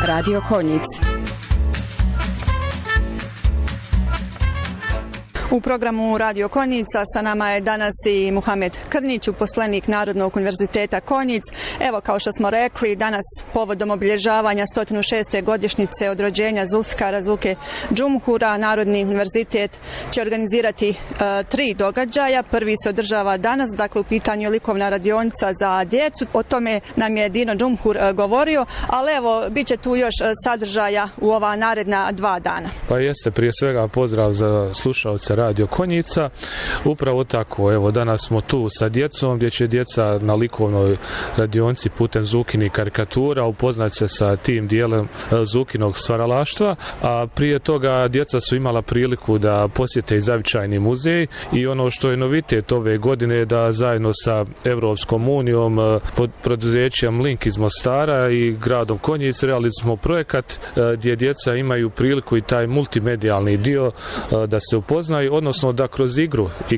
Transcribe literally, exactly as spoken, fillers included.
Radio Konjic. U programu Radio Konjica sa nama je danas i Muhamed Krnić, uposlenik Narodnog univerziteta Konjic. Evo, kao što smo rekli, danas povodom obilježavanja sto šeste godišnjice od rođenja Zulfikara Zuke Džumhura, Narodni univerzitet će organizirati e, tri događaja. Prvi se održava danas, dakle u pitanju je likovna radionica za djecu. O tome nam je Dino Džumhur e, govorio, ali evo, bit će tu još sadržaja u ova naredna dva dana. Pa jeste, prije svega pozdrav za slušalce Radio Konjica. Upravo tako, evo, danas smo tu sa djecom, gdje će djeca na likovnoj radionci putem Zukinih karikatura upoznati se sa tim dijelom Zukinog stvaralaštva, a prije toga djeca su imala priliku da posjete i Zavičajni muzej i ono što je novitet ove godine je da zajedno sa Evropskom unijom, pod preduzećem Link iz Mostara i gradom Konjic realizirali smo projekat gdje djeca imaju priliku i taj multimedijalni dio da se upoznaju, odnosno da kroz igru i